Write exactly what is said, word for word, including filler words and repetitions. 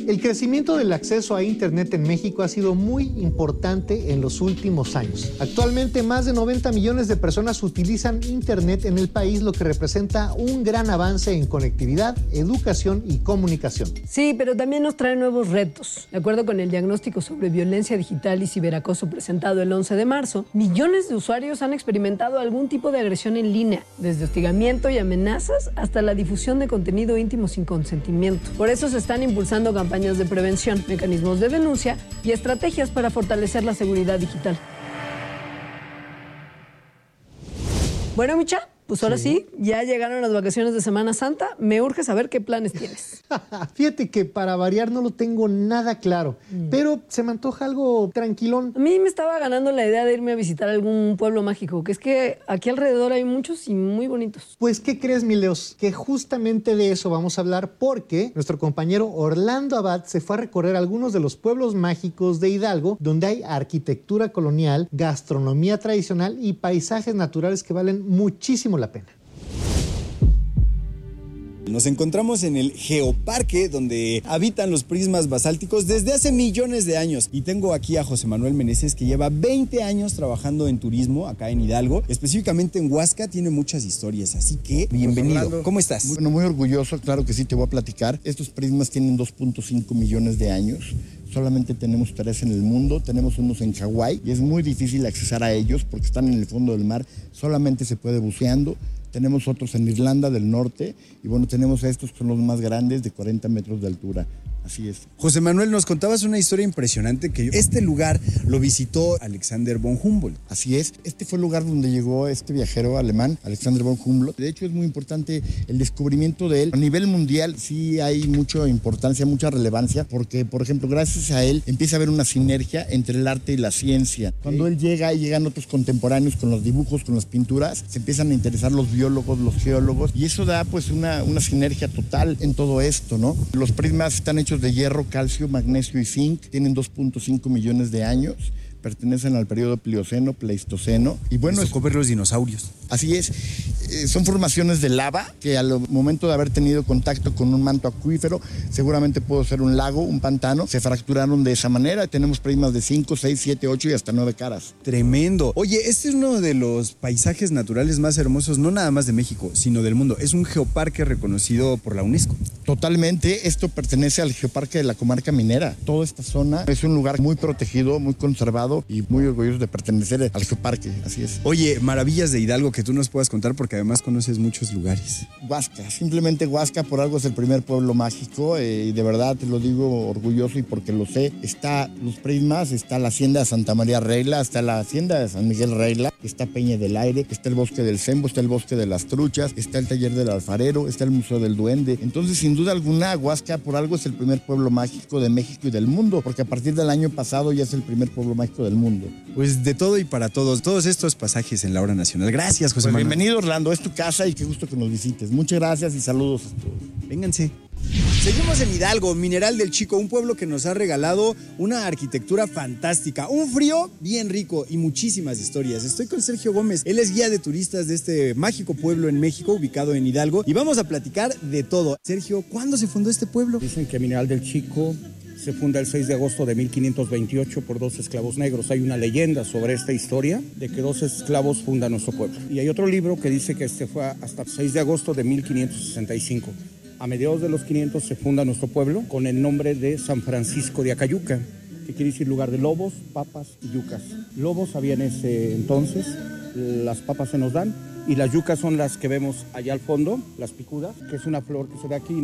El crecimiento del acceso a Internet en México ha sido muy importante en los últimos años. Actualmente, más de noventa millones de personas utilizan Internet en el país, lo que representa un gran avance en conectividad, educación y comunicación. Sí, pero también nos trae nuevos retos. De acuerdo con el diagnóstico sobre violencia digital y ciberacoso presentado el once de marzo, millones de usuarios han experimentado algún tipo de agresión en línea, desde hostigamiento y amenazas hasta la difusión de contenido íntimo sin consentimiento. Por eso se están impulsando campañas campañas de prevención, mecanismos de denuncia y estrategias para fortalecer la seguridad digital. Bueno, Micha, pues ahora sí. sí, ya llegaron las vacaciones de Semana Santa. Me urge saber qué planes tienes. Fíjate que para variar no lo tengo nada claro, mm. pero se me antoja algo tranquilón. A mí me estaba ganando la idea de irme a visitar algún pueblo mágico, que es que aquí alrededor hay muchos y muy bonitos. Pues, ¿qué crees, mi Leos? Que justamente de eso vamos a hablar porque nuestro compañero Orlando Abad se fue a recorrer algunos de los pueblos mágicos de Hidalgo, donde hay arquitectura colonial, gastronomía tradicional y paisajes naturales que valen muchísimo la pena. Nos encontramos en el Geoparque, donde habitan los prismas basálticos desde hace millones de años. Y tengo aquí a José Manuel Meneses, que lleva veinte años trabajando en turismo acá en Hidalgo, específicamente en Huasca. Tiene muchas historias, así que bienvenido. Pues, ¿cómo estás? Bueno, muy orgulloso, claro que sí, te voy a platicar. Estos prismas tienen dos punto cinco millones de años. Solamente tenemos tres en el mundo, tenemos unos en Hawái y es muy difícil accesar a ellos porque están en el fondo del mar, solamente se puede buceando. Tenemos otros en Irlanda del Norte y bueno, tenemos estos que son los más grandes de cuarenta metros de altura. Así es. José Manuel, nos contabas una historia impresionante que este lugar lo visitó Alexander von Humboldt. Así es. Este fue el lugar donde llegó este viajero alemán, Alexander von Humboldt. De hecho, es muy importante el descubrimiento de él. A nivel mundial sí hay mucha importancia, mucha relevancia, porque, por ejemplo, gracias a él empieza a haber una sinergia entre el arte y la ciencia. Cuando él llega y llegan otros contemporáneos con los dibujos, con las pinturas, se empiezan a interesar los biólogos, los geólogos, y eso da pues una, una sinergia total en todo esto, ¿no? Los prismas están hechos de hierro, calcio, magnesio y zinc, tienen dos punto cinco millones de años, pertenecen al periodo Plioceno, Pleistoceno. Y bueno, es ver los dinosaurios. Así es, eh, son formaciones de lava que al momento de haber tenido contacto con un manto acuífero, seguramente pudo ser un lago, un pantano, se fracturaron de esa manera. Tenemos prismas de cinco, seis, siete, ocho y hasta nueve caras. Tremendo. Oye, este es uno de los paisajes naturales más hermosos, no nada más de México, sino del mundo. Es un geoparque reconocido por la UNESCO. Totalmente, esto pertenece al Geoparque de la Comarca Minera. Toda esta zona es un lugar muy protegido, muy conservado y muy orgulloso de pertenecer al Geoparque, así es. Oye, maravillas de Hidalgo que tú nos puedas contar porque además conoces muchos lugares. Huasca, simplemente Huasca por algo es el primer pueblo mágico eh, y de verdad te lo digo orgulloso y porque lo sé. Está los prismas, está la hacienda de Santa María Regla, está la hacienda de San Miguel Regla, está Peña del Aire, está el bosque del Sembo, está el bosque de las Truchas, está el taller del alfarero, está el Museo del Duende. Entonces, sin duda alguna, Huasca por algo es el primer pueblo mágico de México y del mundo, porque a partir del año pasado ya es el primer pueblo mágico del mundo. Pues de todo y para todos, todos estos pasajes en la hora nacional. Gracias, José pues Manuel. Bienvenido, Orlando, es tu casa y qué gusto que nos visites. Muchas gracias y saludos a todos. Vénganse. Seguimos en Hidalgo, Mineral del Chico, un pueblo que nos ha regalado una arquitectura fantástica, un frío bien rico y muchísimas historias. Estoy con Sergio Gómez, él es guía de turistas de este mágico pueblo en México, ubicado en Hidalgo, y vamos a platicar de todo. Sergio, ¿cuándo se fundó este pueblo? Dicen que Mineral del Chico se funda el seis de agosto de mil quinientos veintiocho por dos esclavos negros. Hay una leyenda sobre esta historia de que dos esclavos fundan nuestro pueblo. Y hay otro libro que dice que este fue hasta el seis de agosto de mil quinientos sesenta y cinco. A mediados de los quinientos se funda nuestro pueblo con el nombre de San Francisco de Acayuca, que quiere decir lugar de lobos, papas y yucas. Lobos había en ese entonces, las papas se nos dan y las yucas son las que vemos allá al fondo, las picudas, que es una flor que se da aquí.